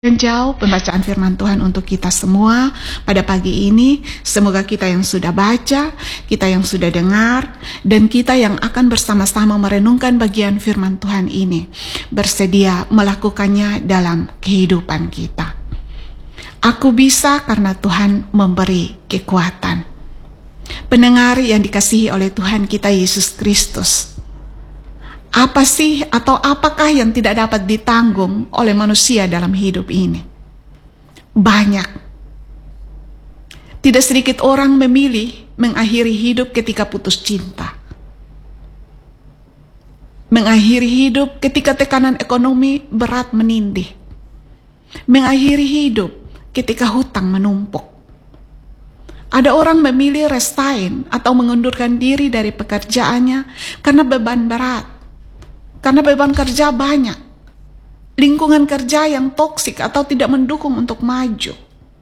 Dan jauh pembacaan firman Tuhan untuk kita semua pada pagi ini. Semoga kita yang sudah baca, kita yang sudah dengar, dan kita yang akan bersama-sama merenungkan bagian firman Tuhan ini bersedia melakukannya dalam kehidupan kita. Aku bisa karena Tuhan memberi kekuatan. Pendengar yang dikasihi oleh Tuhan kita Yesus Kristus, apa sih atau apakah yang tidak dapat ditanggung oleh manusia dalam hidup ini? Banyak. Tidak sedikit orang memilih mengakhiri hidup ketika putus cinta. Mengakhiri hidup ketika tekanan ekonomi berat menindih. Mengakhiri hidup ketika hutang menumpuk. Ada orang memilih resign atau mengundurkan diri dari pekerjaannya karena beban berat. Karena beban kerja banyak, lingkungan kerja yang toksik atau tidak mendukung untuk maju.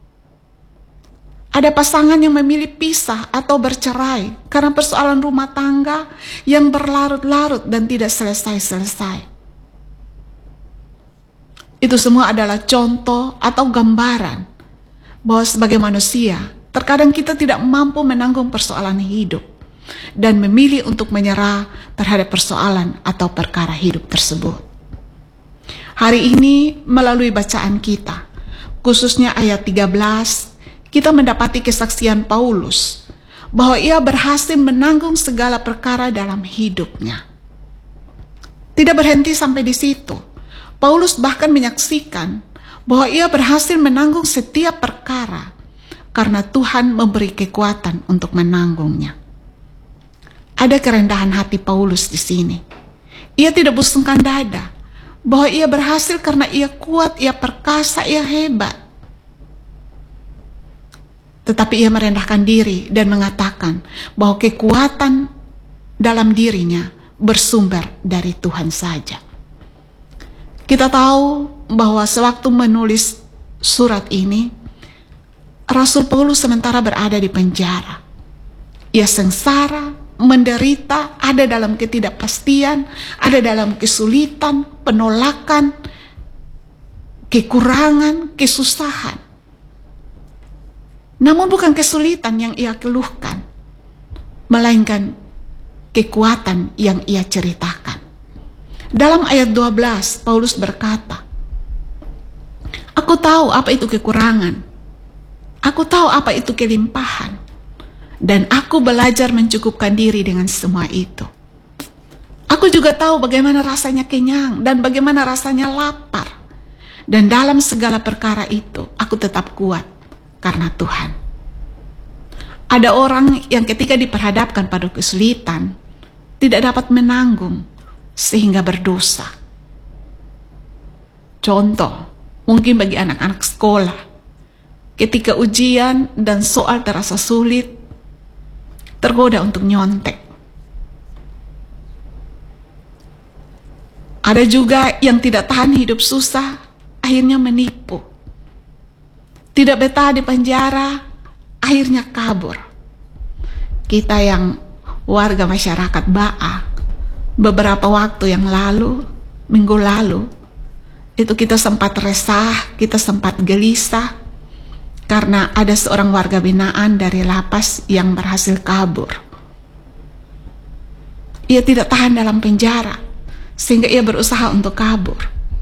Ada pasangan yang memilih pisah atau bercerai karena persoalan rumah tangga yang berlarut-larut dan tidak selesai-selesai. Itu semua adalah contoh atau gambaran bahwa sebagai manusia, terkadang kita tidak mampu menanggung persoalan hidup dan memilih untuk menyerah terhadap persoalan atau perkara hidup tersebut. Hari ini melalui bacaan kita, khususnya ayat 13, kita mendapati kesaksian Paulus bahwa ia berhasil menanggung segala perkara dalam hidupnya. Tidak berhenti sampai di situ. Paulus bahkan menyaksikan bahwa ia berhasil menanggung setiap perkara karena Tuhan memberi kekuatan untuk menanggungnya. Ada kerendahan hati Paulus di sini. Ia tidak busungkan dada bahwa ia berhasil karena ia kuat, ia perkasa, ia hebat. Tetapi ia merendahkan diri dan mengatakan bahwa kekuatan dalam dirinya bersumber dari Tuhan saja. Kita tahu bahwa sewaktu menulis surat ini, Rasul Paulus sementara berada di penjara. Ia sengsara, menderita, ada dalam ketidakpastian, ada dalam kesulitan, penolakan, kekurangan, kesusahan. Namun bukan kesulitan yang ia keluhkan, melainkan kekuatan yang ia ceritakan. Dalam ayat 12, Paulus berkata, "Aku tahu apa itu kekurangan, aku tahu apa itu kelimpahan, dan aku belajar mencukupkan diri dengan semua itu. Aku juga tahu bagaimana rasanya kenyang dan bagaimana rasanya lapar. Dan dalam segala perkara itu, aku tetap kuat karena Tuhan." Ada orang yang ketika diperhadapkan pada kesulitan, tidak dapat menanggung sehingga berdosa. Contoh, mungkin bagi anak-anak sekolah, ketika ujian dan soal terasa sulit, tergoda untuk nyontek. Ada juga yang tidak tahan hidup susah, akhirnya menipu. Tidak betah di penjara, akhirnya kabur. Kita yang warga masyarakat Ba'a, beberapa waktu yang lalu, minggu lalu, itu kita sempat resah, kita sempat gelisah, karena ada seorang warga binaan dari lapas yang berhasil kabur. Ia tidak tahan dalam penjara, sehingga ia berusaha untuk kabur.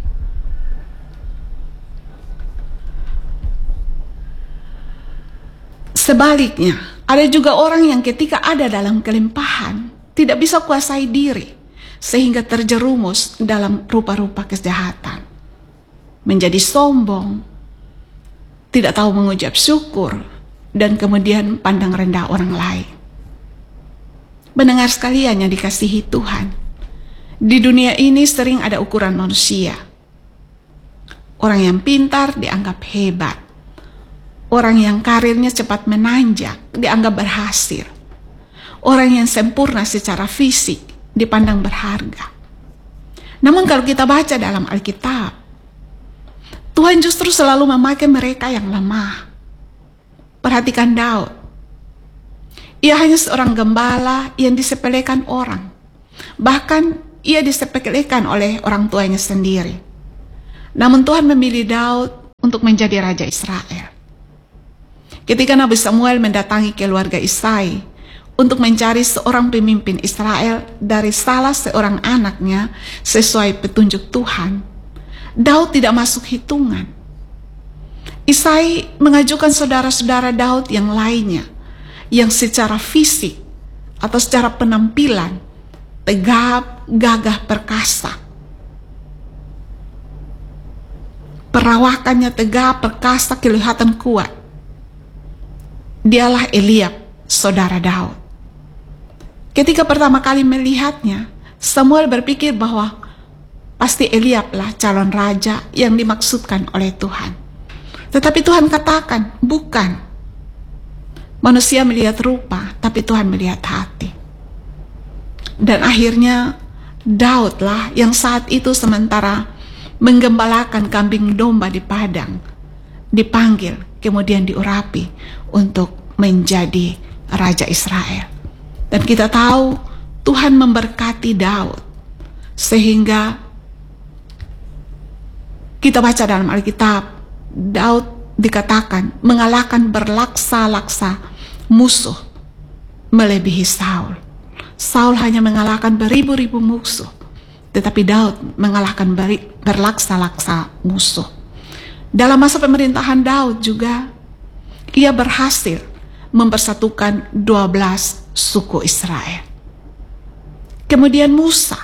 Sebaliknya, ada juga orang yang ketika ada dalam kelimpahan, tidak bisa kuasai diri, sehingga terjerumus dalam rupa-rupa kejahatan. Menjadi sombong, tidak tahu mengucap syukur, dan kemudian pandang rendah orang lain. Pendengar sekalian yang dikasihi Tuhan, di dunia ini sering ada ukuran manusia. Orang yang pintar dianggap hebat. Orang yang karirnya cepat menanjak dianggap berhasil. Orang yang sempurna secara fisik dipandang berharga. Namun kalau kita baca dalam Alkitab, Tuhan justru selalu memakai mereka yang lemah. Perhatikan Daud. Ia hanya seorang gembala yang disepelekan orang. Bahkan ia disepelekan oleh orang tuanya sendiri. Namun Tuhan memilih Daud untuk menjadi raja Israel. Ketika Nabi Samuel mendatangi keluarga Isai untuk mencari seorang pemimpin Israel dari salah seorang anaknya sesuai petunjuk Tuhan, Daud tidak masuk hitungan. Isai mengajukan saudara-saudara Daud yang lainnya, yang secara fisik atau secara penampilan tegap, gagah, perkasa. Perawakannya tegap, perkasa, kelihatan kuat. Dialah Eliab, saudara Daud. Ketika pertama kali melihatnya, Samuel berpikir bahwa pasti Eliablah calon raja yang dimaksudkan oleh Tuhan. Tetapi Tuhan katakan, bukan. Manusia melihat rupa, tapi Tuhan melihat hati. Dan akhirnya Daudlah yang saat itu sementara menggembalakan kambing domba di padang, dipanggil, kemudian diurapi untuk menjadi raja Israel. Dan kita tahu Tuhan memberkati Daud, sehingga kita baca dalam Alkitab, Daud dikatakan mengalahkan berlaksa-laksa musuh melebihi Saul. Saul hanya mengalahkan beribu-ribu musuh, tetapi Daud mengalahkan berlaksa-laksa musuh. Dalam masa pemerintahan Daud juga, ia berhasil mempersatukan 12 suku Israel. Kemudian Musa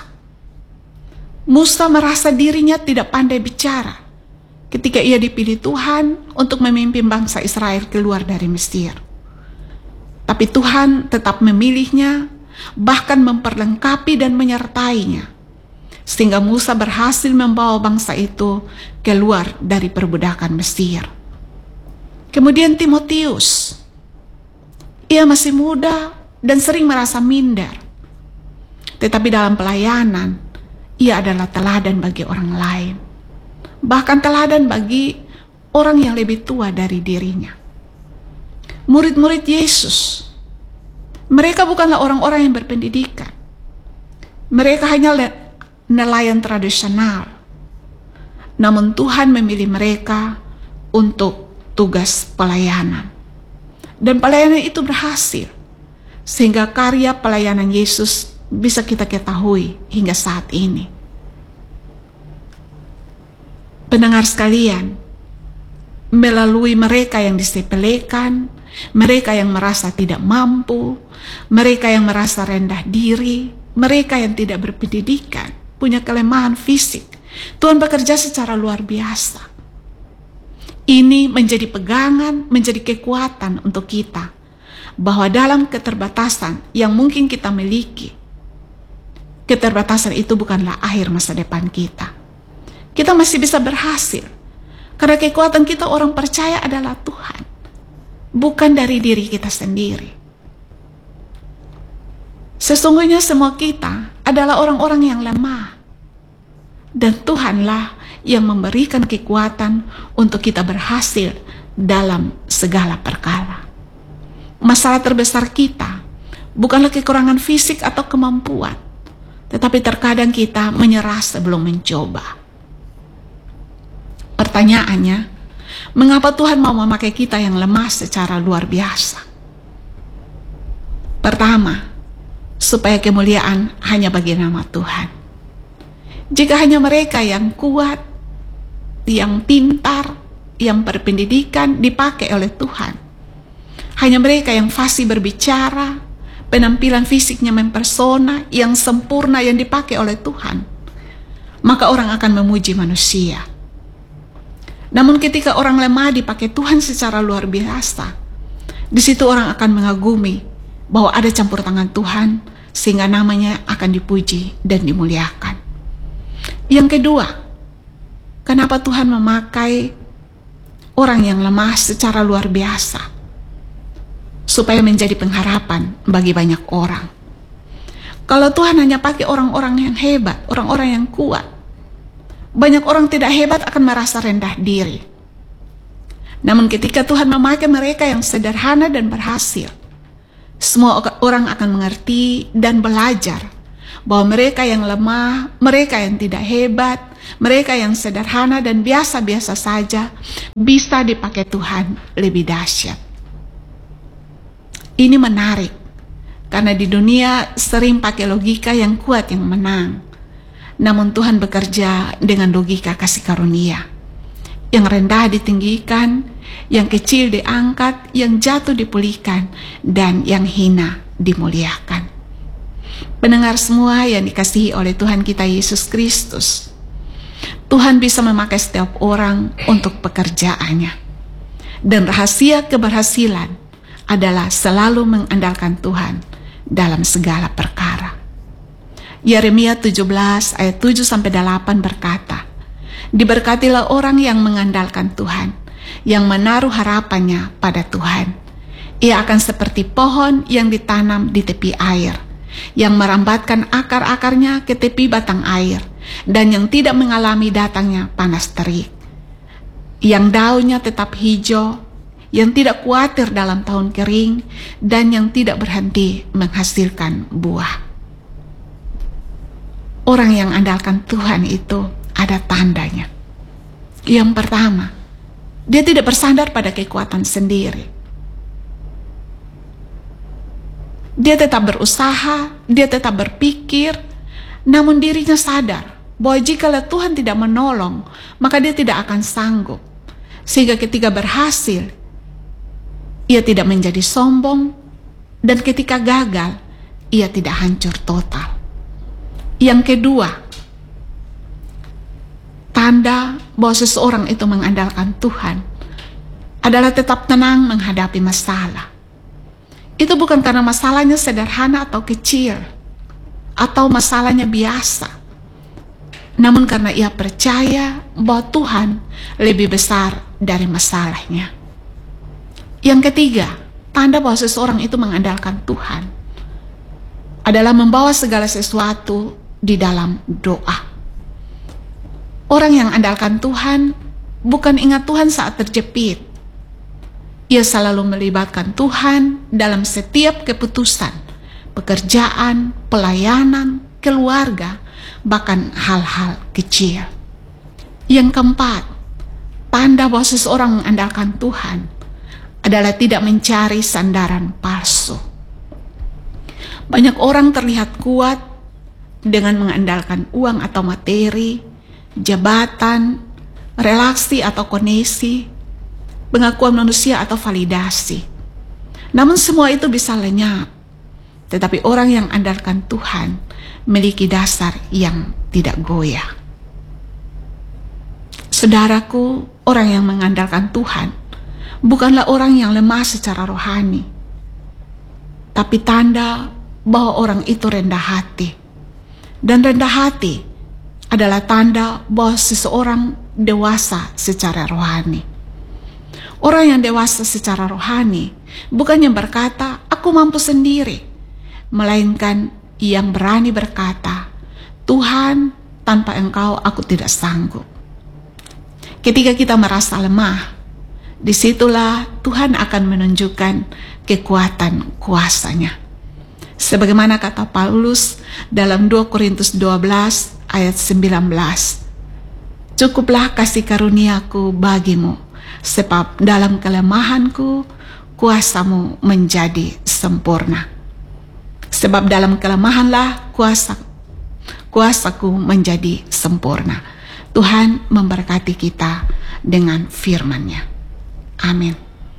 merasa dirinya tidak pandai bicara ketika ia dipilih Tuhan untuk memimpin bangsa Israel keluar dari Mesir. Tapi Tuhan tetap memilihnya, bahkan memperlengkapi dan menyertainya, sehingga Musa berhasil membawa bangsa itu keluar dari perbudakan Mesir. Kemudian Timotius, ia masih muda dan sering merasa minder, tetapi dalam pelayanan ia adalah teladan bagi orang lain, bahkan teladan bagi orang yang lebih tua dari dirinya. Murid-murid Yesus, mereka bukanlah orang-orang yang berpendidikan. Mereka hanya nelayan tradisional. Namun Tuhan memilih mereka untuk tugas pelayanan. Dan pelayanan itu berhasil, sehingga karya pelayanan Yesus bisa kita ketahui hingga saat ini. Pendengar sekalian, melalui mereka yang disepelekan, mereka yang merasa tidak mampu, mereka yang merasa rendah diri, mereka yang tidak berpendidikan, punya kelemahan fisik, Tuhan bekerja secara luar biasa. Ini menjadi pegangan, menjadi kekuatan untuk kita, bahwa dalam keterbatasan yang mungkin kita miliki, keterbatasan itu bukanlah akhir masa depan kita. Kita masih bisa berhasil, karena kekuatan kita orang percaya adalah Tuhan, bukan dari diri kita sendiri. Sesungguhnya semua kita adalah orang-orang yang lemah, dan Tuhanlah yang memberikan kekuatan untuk kita berhasil dalam segala perkara. Masalah terbesar kita bukanlah kekurangan fisik atau kemampuan, tetapi terkadang kita menyerah sebelum mencoba. Pertanyaannya, mengapa Tuhan mau memakai kita yang lemah secara luar biasa? Pertama, supaya kemuliaan hanya bagi nama Tuhan. Jika hanya mereka yang kuat, yang pintar, yang berpendidikan dipakai oleh Tuhan, hanya mereka yang fasih berbicara, penampilan fisiknya mempesona, yang sempurna yang dipakai oleh Tuhan, maka orang akan memuji manusia. Namun ketika orang lemah dipakai Tuhan secara luar biasa, di situ orang akan mengagumi bahwa ada campur tangan Tuhan, sehingga namanya akan dipuji dan dimuliakan. Yang kedua, kenapa Tuhan memakai orang yang lemah secara luar biasa? Supaya menjadi pengharapan bagi banyak orang. Kalau Tuhan hanya pakai orang-orang yang hebat, orang-orang yang kuat, banyak orang tidak hebat akan merasa rendah diri. Namun ketika Tuhan memakai mereka yang sederhana dan berhasil, semua orang akan mengerti dan belajar bahwa mereka yang lemah, mereka yang tidak hebat, mereka yang sederhana dan biasa-biasa saja bisa dipakai Tuhan lebih dahsyat. Ini menarik, karena di dunia sering pakai logika yang kuat yang menang. Namun Tuhan bekerja dengan logika kasih karunia. Yang rendah ditinggikan, yang kecil diangkat, yang jatuh dipulihkan, dan yang hina dimuliakan. Pendengar semua yang dikasihi oleh Tuhan kita Yesus Kristus, Tuhan bisa memakai setiap orang untuk pekerjaannya. Dan rahasia keberhasilan adalah selalu mengandalkan Tuhan dalam segala perkara. Yeremia 17 ayat 7-8 berkata, "Diberkatilah orang yang mengandalkan Tuhan, yang menaruh harapannya pada Tuhan. Ia akan seperti pohon yang ditanam di tepi air, yang merambatkan akar-akarnya ke tepi batang air, dan yang tidak mengalami datangnya panas terik. Yang daunnya tetap hijau, yang tidak khawatir dalam tahun kering, dan yang tidak berhenti menghasilkan buah." Orang yang andalkan Tuhan itu ada tandanya. Yang pertama, dia tidak bersandar pada kekuatan sendiri. Dia tetap berusaha, dia tetap berpikir, namun dirinya sadar bahwa jikalau Tuhan tidak menolong, maka dia tidak akan sanggup. Sehingga ketika berhasil, ia tidak menjadi sombong, dan ketika gagal, ia tidak hancur total. Yang kedua, tanda bahwa seseorang itu mengandalkan Tuhan adalah tetap tenang menghadapi masalah. Itu bukan karena masalahnya sederhana atau kecil, atau masalahnya biasa, namun karena ia percaya bahwa Tuhan lebih besar dari masalahnya. Yang ketiga, tanda bahwa seseorang itu mengandalkan Tuhan adalah membawa segala sesuatu di dalam doa. Orang yang andalkan Tuhan bukan ingat Tuhan saat terjepit. Ia selalu melibatkan Tuhan dalam setiap keputusan, pekerjaan, pelayanan, keluarga, bahkan hal-hal kecil. Yang keempat, tanda bahwa seseorang mengandalkan Tuhan adalah tidak mencari sandaran palsu. Banyak orang terlihat kuat dengan mengandalkan uang atau materi, jabatan, relasi atau koneksi, pengakuan manusia atau validasi. Namun semua itu bisa lenyap. Tetapi orang yang andalkan Tuhan memiliki dasar yang tidak goyah. Saudaraku, orang yang mengandalkan Tuhan bukanlah orang yang lemah secara rohani, tapi tanda bahwa orang itu rendah hati. Dan rendah hati adalah tanda bahwa seseorang dewasa secara rohani. Orang yang dewasa secara rohani bukan yang berkata, "Aku mampu sendiri," melainkan yang berani berkata, "Tuhan, tanpa Engkau aku tidak sanggup." Ketika kita merasa lemah, disitulah Tuhan akan menunjukkan kekuatan kuasa-Nya. Sebagaimana kata Paulus dalam 2 Korintus 12 ayat 19, "Cukuplah kasih karuniaku bagimu, sebab dalam kelemahanku kuasamu menjadi sempurna." Sebab dalam kelemahanlah kuasaku menjadi sempurna. Tuhan memberkati kita dengan firman-Nya. Amin.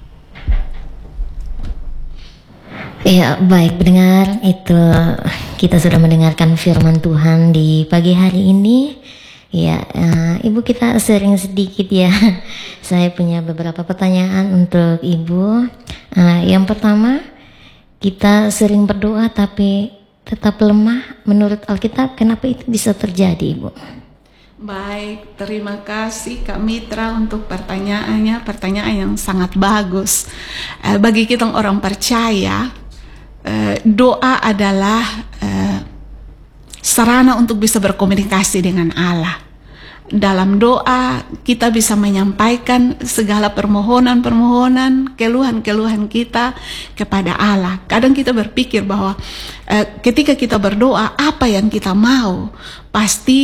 Ya, baik pendengar, itu kita sudah mendengarkan firman Tuhan di pagi hari ini. Ya, Ibu, kita sharing sedikit ya. Saya punya beberapa pertanyaan untuk Ibu. Yang pertama, kita sering berdoa tapi tetap lemah. Menurut Alkitab, kenapa itu bisa terjadi, Ibu? Baik, terima kasih Kak Mitra untuk pertanyaannya. Pertanyaan yang sangat bagus. Bagi kita orang percaya, doa adalah sarana untuk bisa berkomunikasi dengan Allah. Dalam doa kita bisa menyampaikan segala permohonan-permohonan, keluhan-keluhan kita kepada Allah. Kadang kita berpikir bahwa ketika kita berdoa, apa yang kita mau pasti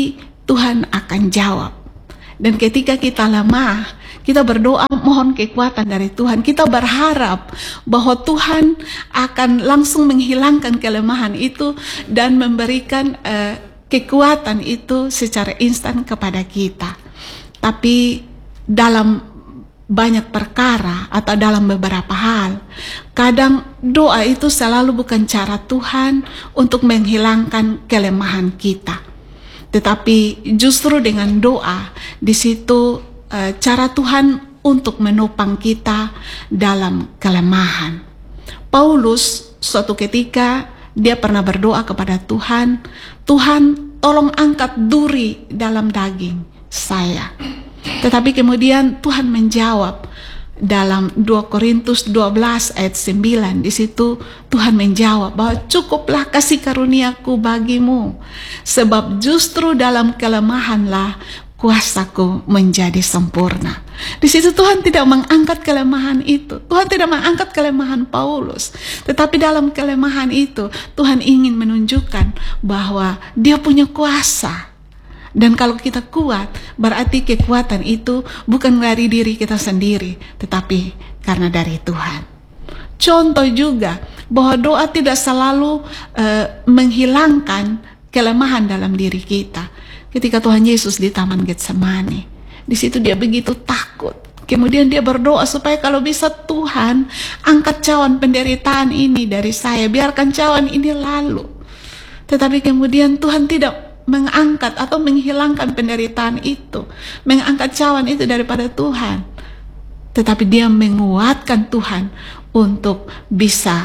Tuhan akan jawab. Dan ketika kita lemah, kita berdoa mohon kekuatan dari Tuhan. Kita berharap bahwa Tuhan akan langsung menghilangkan kelemahan itu dan memberikan kekuatan itu secara instan kepada kita. Tapi dalam banyak perkara atau dalam beberapa hal, kadang doa itu selalu bukan cara Tuhan untuk menghilangkan kelemahan kita. Tetapi justru dengan doa, di situ cara Tuhan untuk menopang kita dalam kelemahan. Paulus suatu ketika dia pernah berdoa kepada Tuhan, Tuhan tolong angkat duri dalam daging saya. Tetapi kemudian Tuhan menjawab dalam 2 Korintus 12 ayat 9. Di situ Tuhan menjawab bahwa cukuplah kasih karuniaku bagimu, sebab justru dalam kelemahanlah kuasaku menjadi sempurna. Di situ Tuhan tidak mengangkat kelemahan itu. Tuhan tidak mengangkat kelemahan Paulus. Tetapi dalam kelemahan itu Tuhan ingin menunjukkan bahwa Dia punya kuasa. Dan kalau kita kuat, berarti kekuatan itu bukan dari diri kita sendiri, tetapi karena dari Tuhan. Contoh juga bahwa doa tidak selalu menghilangkan kelemahan dalam diri kita. Ketika Tuhan Yesus di Taman Getsemani, di situ dia begitu takut. Kemudian dia berdoa supaya kalau bisa Tuhan angkat cawan penderitaan ini dari saya, biarkan cawan ini lalu. Tetapi kemudian Tuhan tidak mengangkat atau menghilangkan penderitaan itu, mengangkat cawan itu daripada Tuhan, tetapi dia menguatkan Tuhan untuk bisa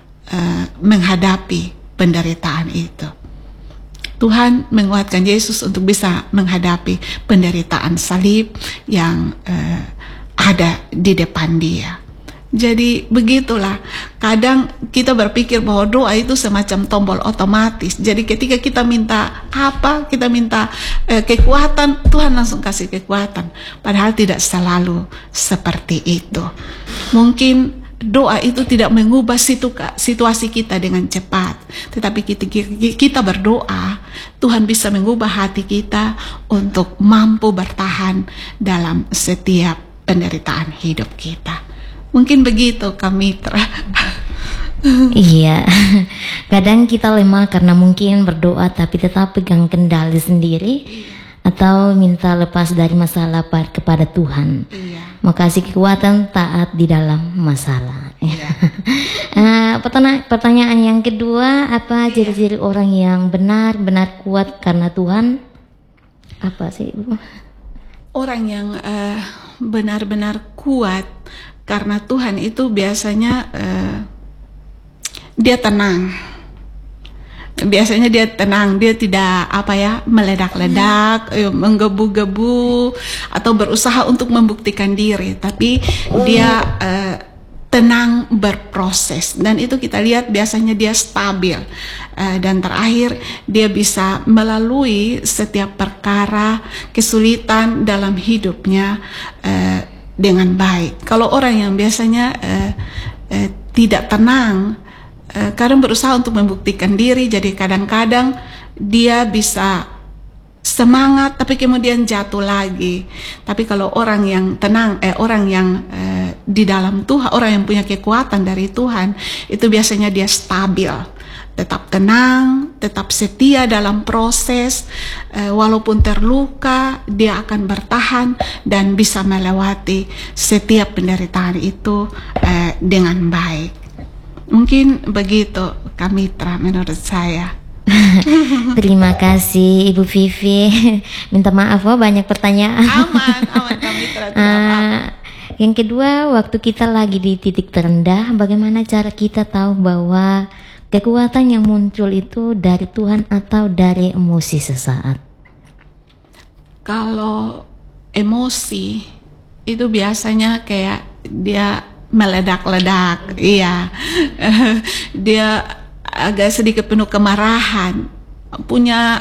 menghadapi penderitaan itu. Tuhan menguatkan Yesus untuk bisa menghadapi penderitaan salib yang ada di depan dia. Jadi begitulah, kadang kita berpikir bahwa doa itu semacam tombol otomatis. Jadi ketika kita minta apa, kita minta kekuatan, Tuhan langsung kasih kekuatan. Padahal tidak selalu seperti itu. Mungkin doa itu tidak mengubah situasi kita dengan cepat, tetapi kita berdoa, Tuhan bisa mengubah hati kita untuk mampu bertahan dalam setiap penderitaan hidup kita. Mungkin begitu Kak Mitra. Iya, kadang kita lemah karena mungkin berdoa tapi tetap pegang kendali sendiri, atau minta lepas dari masalah kepada Tuhan. Iya. Makasih kekuatan taat di dalam masalah. Iya. Pertanyaan yang kedua, apa ciri-ciri orang yang benar-benar kuat karena Tuhan? Apa sih Ibu? Orang yang benar-benar kuat karena Tuhan itu biasanya dia tenang. Biasanya dia tenang, dia tidak meledak-ledak, menggebu-gebu atau berusaha untuk membuktikan diri, tapi dia tenang berproses, dan itu kita lihat biasanya dia stabil, dan terakhir dia bisa melalui setiap perkara kesulitan dalam hidupnya dengan baik. Kalau orang yang biasanya tidak tenang, kadang berusaha untuk membuktikan diri, jadi kadang-kadang dia bisa semangat tapi kemudian jatuh lagi. Tapi kalau orang yang tenang, orang yang di dalam Tuhan, orang yang punya kekuatan dari Tuhan, itu biasanya dia stabil, tetap tenang, tetap setia dalam proses, walaupun terluka dia akan bertahan dan bisa melewati setiap penderitaan itu dengan baik. Mungkin begitu Kak Mitra menurut saya. Terima kasih Ibu Vivi. Minta maaf banyak pertanyaan. Aman Kak Mitra. Yang kedua, waktu kita lagi di titik terendah, bagaimana cara kita tahu bahwa kekuatan yang muncul itu dari Tuhan atau dari emosi sesaat? Kalau emosi itu biasanya kayak dia meledak-ledak, iya. Dia agak sedikit penuh kemarahan, punya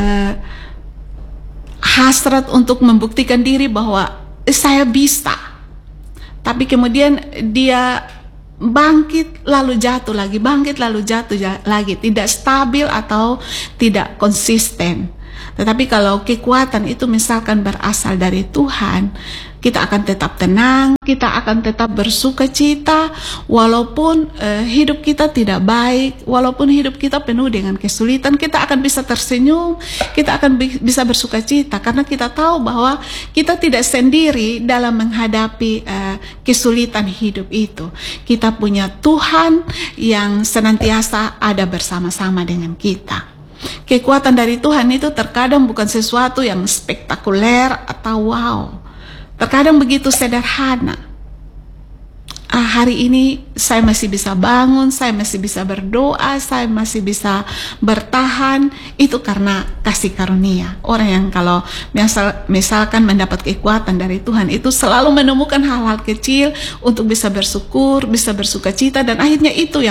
hasrat untuk membuktikan diri bahwa saya bisa. Tapi kemudian dia bangkit lalu jatuh lagi, bangkit lalu jatuh lagi, tidak stabil atau tidak konsisten. Tetapi kalau kekuatan itu misalkan berasal dari Tuhan, kita akan tetap tenang, kita akan tetap bersuka cita, walaupun hidup kita tidak baik, walaupun hidup kita penuh dengan kesulitan, kita akan bisa tersenyum, kita akan bisa bersuka cita, karena kita tahu bahwa kita tidak sendiri dalam menghadapi kesulitan hidup itu. Kita punya Tuhan yang senantiasa ada bersama-sama dengan kita. Kekuatan dari Tuhan itu terkadang bukan sesuatu yang spektakuler atau wow. Terkadang begitu sederhana. Hari ini saya masih bisa bangun, saya masih bisa berdoa, saya masih bisa bertahan. Itu karena kasih karunia. Orang yang kalau misalkan mendapat kekuatan dari Tuhan itu selalu menemukan hal-hal kecil untuk bisa bersyukur, bisa bersuka cita, dan akhirnya itu yang